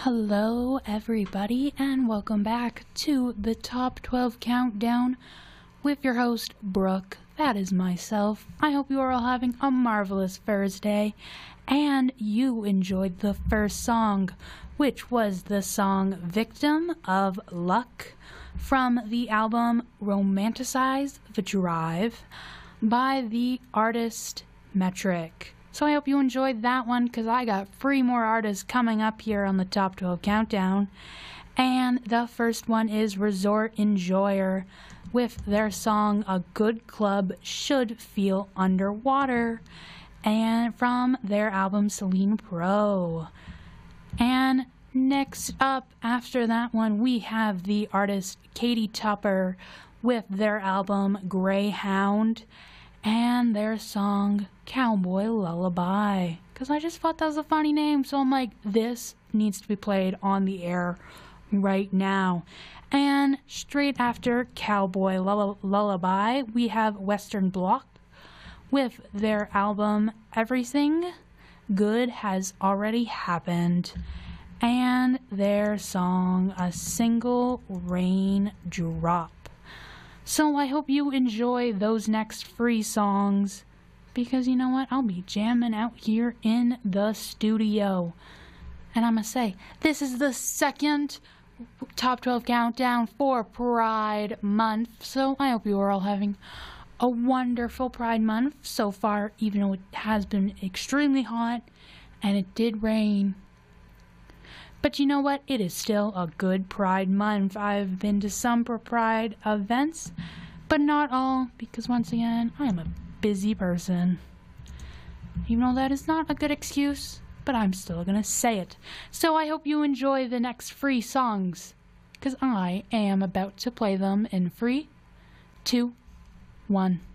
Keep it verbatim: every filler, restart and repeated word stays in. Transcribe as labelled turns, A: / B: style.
A: Hello everybody and welcome back to the Top twelve Countdown with your host Brooke. That is myself. I hope you are all having a marvelous Thursday and you enjoyed the first song, which was the song Victim of Luck from the album Romanticize the Drive by the artist Metric. So I hope you enjoyed that one, because I got three more artists coming up here on the Top twelve Countdown. And the first one is Resort Enjoyer with their song A Good Club Should Feel Underwater, and from their album Celine Pro. And next up after that one, we have the artist Katie Tupper with their album Greyhound and their song Cowboy Lullaby, because I just thought that was a funny name, so I'm like, this needs to be played on the air right now. And straight after Cowboy Lull- Lullaby, we have Western Bloc with their album Everything Good Has Already Happened, and their song A Single Raindrop. So I hope you enjoy those next three songs, because you know what? I'll be jamming out here in the studio. And I'm going to say, this is the second Top twelve Countdown for Pride Month. So I hope you are all having a wonderful Pride Month so far, even though it has been extremely hot and it did rain. But you know what? It is still a good Pride Month. I've been to some Pride events, but not all, because once again, I am a busy person. Even though that is not a good excuse, but I'm still going to say it. So I hope you enjoy the next three songs, because I am about to play them in three, two, one.